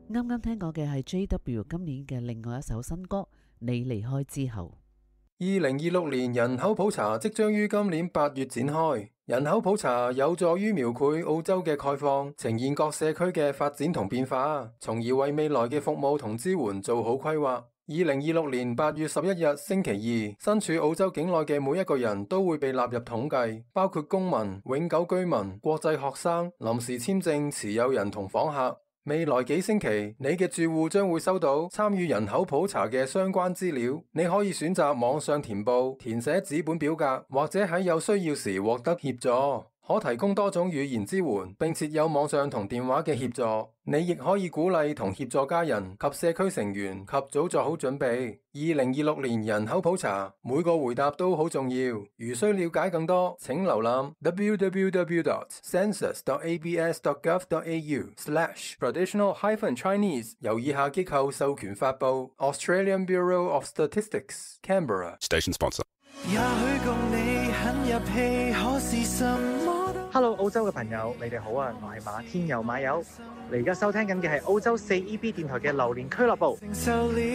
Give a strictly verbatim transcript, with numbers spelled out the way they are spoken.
啱啱聽過嘅係 J W 今年嘅另外一首新歌《你離開之後》。 二零二六年人口普查即將於今年八月展開。人口普查有助於描繪澳洲嘅概況，呈現各社區嘅發展同變化，從而為未來嘅服務同支援做好規劃。二零二六年八月十一日星期二，身處澳洲境內嘅每一個人都會被納入統計，包括公民、永久居民、國際學生、臨時簽證持有人同訪客。未來幾星期，你嘅住戶將會收到參與人口普查嘅相關資料。你可以選擇網上填報、填寫紙本表格，或者喺有需要時獲得協助。可提供多種語言支援，並設有網上同電話嘅協助。你亦可以鼓勵同協助家人及社區成員及早做好準備。二零二六年人口普查，每個回答都好重要。如需了解更多，請瀏覽 w w w dot census dot a b s dot gov dot a u slash traditional hyphen Chinese， 由以下機構授權發布 Australian Bureau of Statistics Canberra Station sponsor。 也許共你很入戲，可是什麼 Hello， 澳洲嘅朋友，你哋好啊！我係馬天佑馬友，你而家收聽緊嘅係澳洲四 E B 電台嘅榴蓮俱樂部。 承受了